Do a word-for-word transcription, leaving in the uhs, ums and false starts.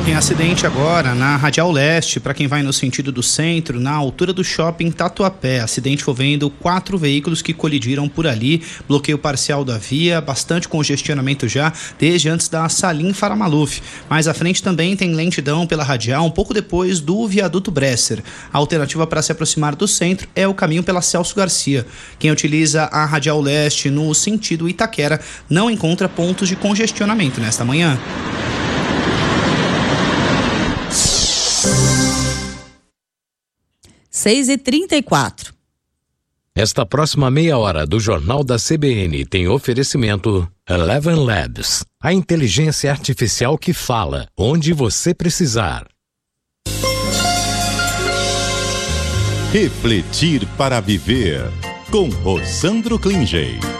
Tem acidente agora na Radial Leste, para quem vai no sentido do centro, na altura do shopping Tatuapé. Acidente envolvendo quatro veículos que colidiram por ali, bloqueio parcial da via, bastante congestionamento já, desde antes da Salim Faramaluf. Mais à frente também tem lentidão pela Radial, um pouco depois do viaduto Bresser. A alternativa para se aproximar do centro é o caminho pela Celso Garcia. Quem utiliza a Radial Leste no sentido Itaquera não encontra pontos de congestionamento nesta manhã. seis e trinta e quatro. Esta próxima meia hora do Jornal da C B N tem oferecimento Eleven Labs, a inteligência artificial que fala onde você precisar. Refletir para viver, com Rosandro Klinger.